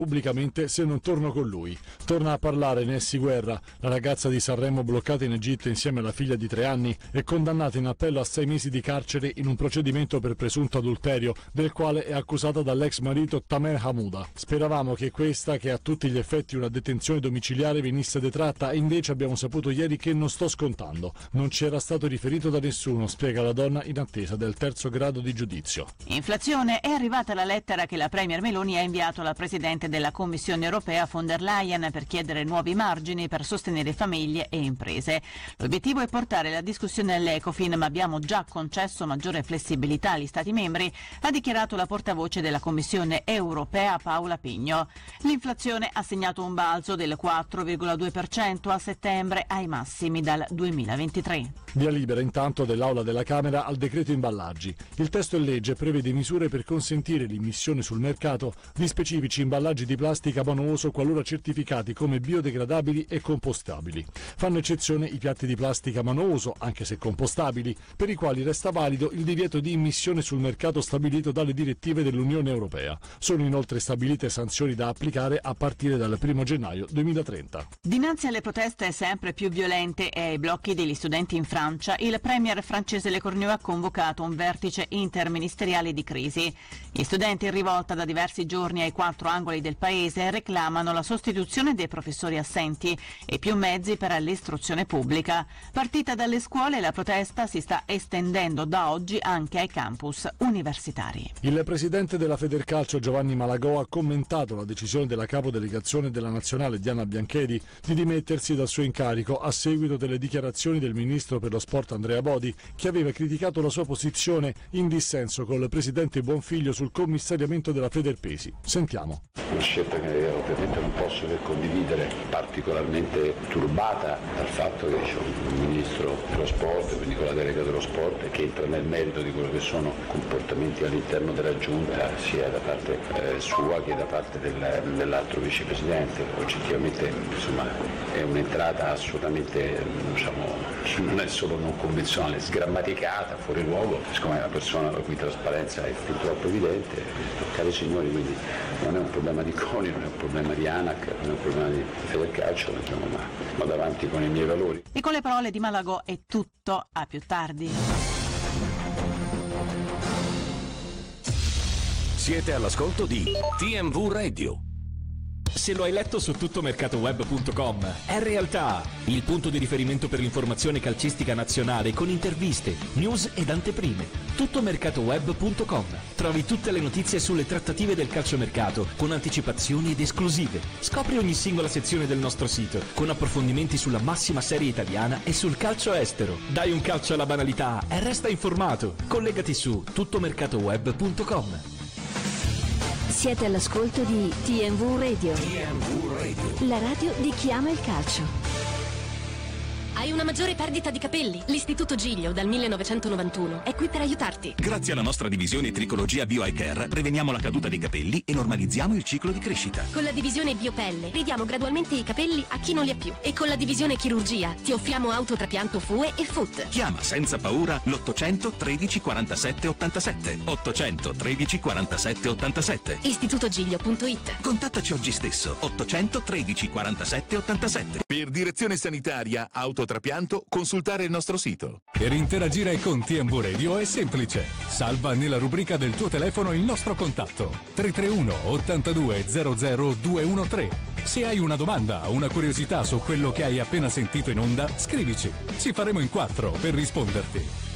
pubblicamente se non torno con lui. Torna a parlare Nessi Guerra, la ragazza di Sanremo bloccata in Egitto insieme alla figlia di 3 anni e condannata in appello a 6 mesi di carcere in un procedimento per presunto adulterio, del quale è accusata dall'ex marito Tamer Hamouda. Speravamo che questa, che ha a tutti gli effetti una detenzione domiciliare, venisse detratta e invece abbiamo saputo ieri che non sto scontando. Non ci era stato riferito da nessuno, spiega la donna in attesa del 3° grado di giudizio. Inflazione, è arrivata la lettera che la Premier Meloni ha inviato alla Presidente della Commissione europea von der Leyen per chiedere nuovi margini per sostenere famiglie e imprese. L'obiettivo è portare la discussione all'Ecofin, ma abbiamo già concesso maggiore flessibilità agli Stati membri, ha dichiarato la portavoce della Commissione europea Paola Pigno. L'inflazione ha segnato un balzo del 4,2% a settembre, ai massimi dal 2023. Via libera intanto dell'Aula della Camera al decreto imballaggi. Il testo in legge prevede misure per consentire l'immissione sul mercato di specifici imballaggi di plastica monouso qualora certificati come biodegradabili e compostabili. Fanno eccezione i piatti di plastica monouso, anche se compostabili, per i quali resta valido il divieto di immissione sul mercato stabilito dalle direttive dell'Unione Europea. Sono inoltre stabilite sanzioni da applicare a partire dal 1 gennaio 2030. Dinanzi alle proteste sempre più violente e ai blocchi degli studenti in Francia, il premier francese Lecornu ha convocato un vertice interministeriale di crisi. Gli studenti in rivolta da diversi giorni ai 4 angoli del paese reclamano la sostituzione dei professori assenti e più mezzi per l'istruzione pubblica. Partita dalle scuole, la protesta si sta estendendo da oggi anche ai campus universitari. Il presidente della Federcalcio Giovanni Malagò ha commentato la decisione della capodelegazione della nazionale Diana Bianchedi di dimettersi dal suo incarico a seguito delle dichiarazioni del ministro per lo sport Andrea Bodi, che aveva criticato la sua posizione in dissenso col presidente Buonfiglio sul commissariamento della Federpesi. Sentiamo. Una scelta che ovviamente non posso che condividere, particolarmente turbata dal fatto che c'è un ministro dello sport, quindi con la delega dello sport, che entra nel merito di quello che sono comportamenti all'interno della giunta, sia da parte sua che da parte dell'altro vicepresidente. Oggettivamente, insomma, è un'entrata assolutamente, non è solo non convenzionale, sgrammaticata, fuori luogo. Siccome è una persona la cui trasparenza è fin troppo evidente, cari signori, quindi non è un problema di CONI, non è un problema di ANAC, non è un problema di Federcalcio, ma davanti con i miei valori. E con le parole di Malagò è tutto, a più tardi. Siete all'ascolto di TMV Radio. Se lo hai letto su tuttomercatoweb.com, è realtà il punto di riferimento per l'informazione calcistica nazionale con interviste, news ed anteprime. Tuttomercatoweb.com. Trovi tutte le notizie sulle trattative del calciomercato con anticipazioni ed esclusive. Scopri ogni singola sezione del nostro sito con approfondimenti sulla massima serie italiana e sul calcio estero. Dai un calcio alla banalità e resta informato. Collegati su tuttomercatoweb.com. Siete all'ascolto di TMV Radio. TMV Radio. La radio di chi ama il calcio. Hai una maggiore perdita di capelli? L'Istituto Giglio dal 1991 è qui per aiutarti. Grazie alla nostra divisione Tricologia Bio Eye Care preveniamo la caduta dei capelli e normalizziamo il ciclo di crescita. Con la divisione Biopelle ridiamo gradualmente i capelli a chi non li ha più. E con la divisione Chirurgia ti offriamo autotrapianto FUE e FUT. Chiama senza paura l'800 13 47 87. 800 13 47 87. istitutogiglio.it. Contattaci oggi stesso. 800 13 47 87. Per direzione sanitaria autotrapianto, consultare il nostro sito. Per interagire con TMV Radio è semplice. Salva nella rubrica del tuo telefono il nostro contatto 331 82 00 213. Se hai una domanda o una curiosità su quello che hai appena sentito in onda, scrivici. Ci faremo in 4 per risponderti.